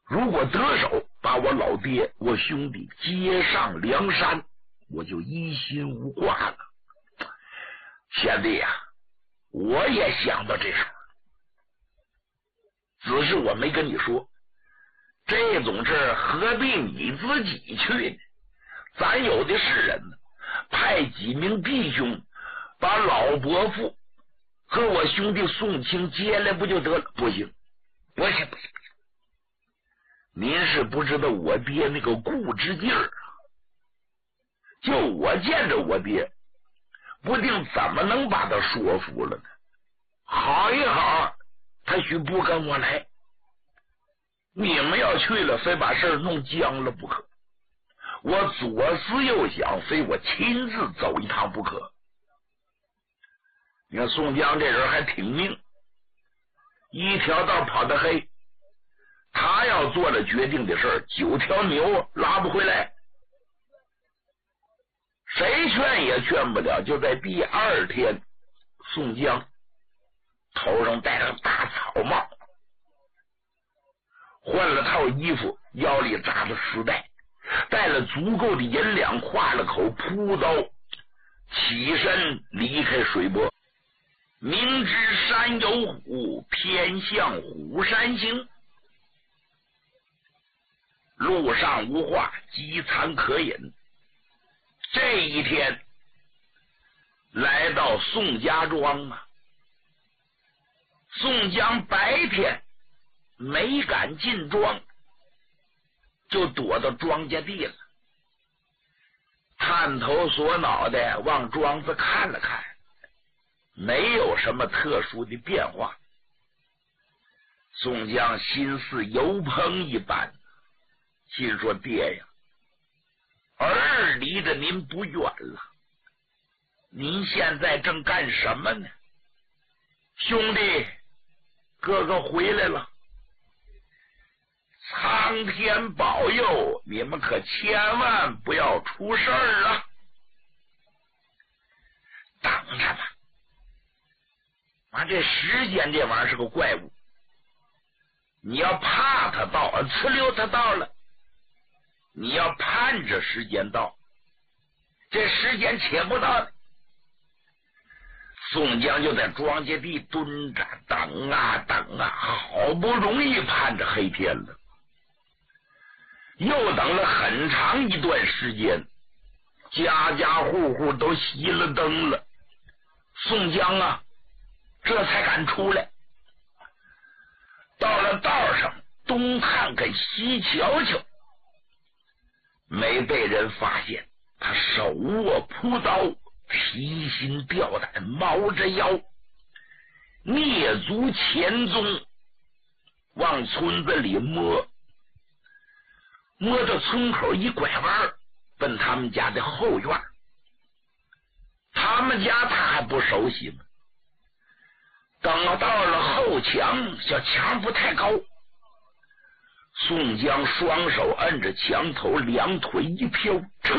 如果得手，把我老爹我兄弟接上梁山，我就一心无挂了。贤弟呀，我也想到这事，只是我没跟你说，这种事何必你自己去呢？咱有的是人呢，派几名弟兄把老伯父和我兄弟宋清接来不就得了？不行，不行，您是不知道我爹那个固执劲儿啊！就我见着我爹，不定怎么能把他说服了呢？好一好，他许不跟我来。你们要去了，非把事儿弄僵了不可。我左思右想，非我亲自走一趟不可。你看宋江这人还挺命，一条道跑得黑，他要做了决定的事儿，9条牛拉不回来，谁劝也劝不了。就在第2天，宋江头上戴上大草帽，换了套衣服，腰里扎着丝带，带了足够的银两，画了口朴刀，起身离开水泊。明知山有虎，偏向虎山行。路上无话，饥餐可饮。这一天来到宋家庄啊，宋江白天没敢进庄，就躲到庄稼地了，探头锁脑袋往庄子看了看，没有什么特殊的变化。宋江心似油烹一般，心说：爹呀，儿离着您不远了，您现在正干什么呢？兄弟，哥哥回来了，苍天保佑，你们可千万不要出事儿啊！等着吧，这时间这玩意儿是个怪物，你要怕他到，呲溜他到了，你要盼着时间到，这时间且不到了。宋江就在庄稼地蹲着，等啊等啊，好不容易盼着黑天了，又等了很长一段时间，家家户户都熄了灯了，宋江啊这才敢出来。到了道上，东看看西瞧瞧，没被人发现，他手握朴刀，提心吊胆，猫着腰，蹑足潜踪，往村子里摸到村口一拐弯，奔他们家的后院。他们家他还不熟悉吗？等到了后墙，小墙不太高，宋江双手摁着墙头，两腿一飘，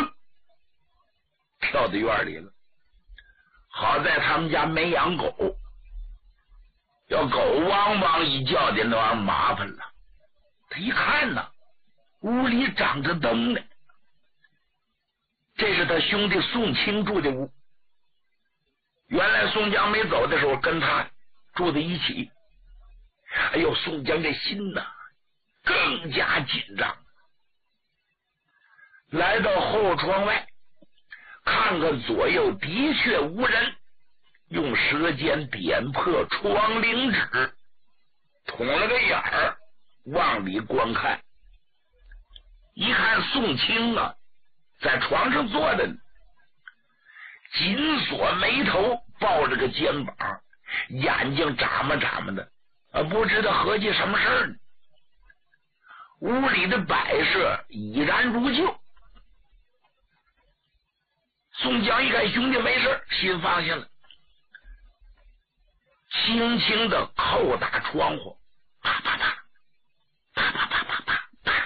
跳到院里了。好在他们家没养狗，要狗汪汪一叫的那玩意儿麻烦了。他一看呢，屋里长着灯呢，这是他兄弟宋清住的屋。原来宋江没走的时候跟他住在一起。哎呦，宋江这心呐更加紧张。来到后窗外，看看左右的确无人，用舌尖点破窗棂纸，捅了个眼儿，往里观看。一看宋清啊在床上坐着呢，紧锁眉头，抱着个肩膀，眼睛眨巴眨巴的，不知道合计什么事儿呢。屋里的摆设已然如旧。宋江一看兄弟没事，心放下了，轻轻的叩打窗户，啪啪啪啪啪啪啪啪啪。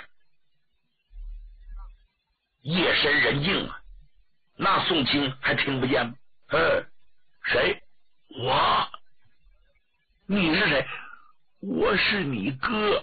夜深人静啊，那宋清还听不见吗？谁？我？你是谁？我是你哥。